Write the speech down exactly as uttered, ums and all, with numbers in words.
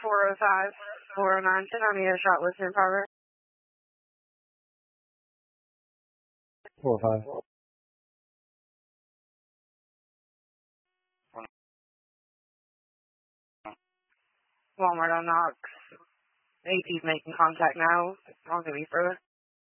four oh five, four oh nine, ten on the air shot with in progress. four oh five. Walmart on Knox. A P's making contact now. I'll give you further.